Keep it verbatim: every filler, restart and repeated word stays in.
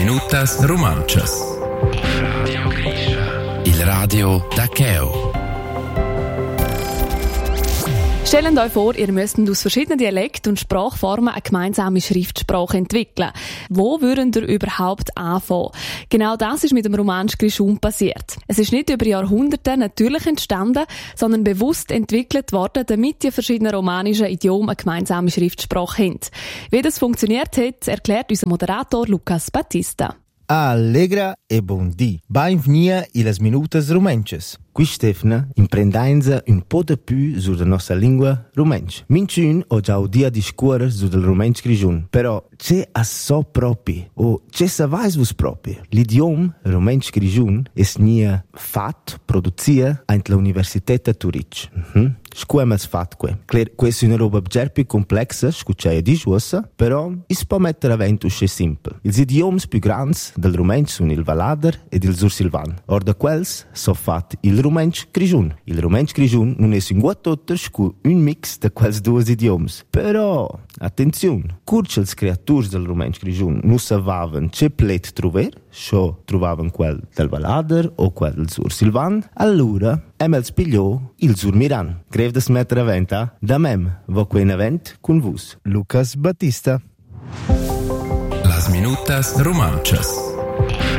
minutas romanchas. Radio Grisha. Il radio da Cheo. Stellt euch vor, ihr müsst aus verschiedenen Dialekten und Sprachformen eine gemeinsame Schriftsprache entwickeln. Wo würden ihr überhaupt anfangen? Genau das ist mit dem Romansch Grischun passiert. Es ist nicht über Jahrhunderte natürlich entstanden, sondern bewusst entwickelt worden, damit die verschiedenen romanischen Idiomen eine gemeinsame Schriftsprache haben. Wie das funktioniert hat, erklärt unser Moderator Lucas Battista. Allegra e bon dì. Benvenuti illes minutas romanches. Qui Stefana imprendenza un po' de più sulla nostra lingua romanch. Minciun ho già udia discuore sul romanch grigiun, però c'è a so propi, o c'è sa vais vos propi. L'idiom romanch grigiun es nia fat produzia ant la Universität Zurich. Mhm. Scuemels fat que. Cler, questa è una roba già più complessa, scucciaia di giussa, però is può mettere a vento usce simple. Ils idioms più grands del romanch sono il Valader ed il Sursilvan. Or da quels so fat il romanch grigiun. Il romanch grigiun non è un guatotter scu un mix de quels due idioms. Però, attenzione, curcels creaturs del romanch grigiun non savavan ce plet trover, scio trovavan quel del Valader o quel del Sursilvan, allora emels pigliò il Surmiran. Grev des metter a venta, da mem, vo quen event con vus. Lucas Battista. Las minutas romanchas.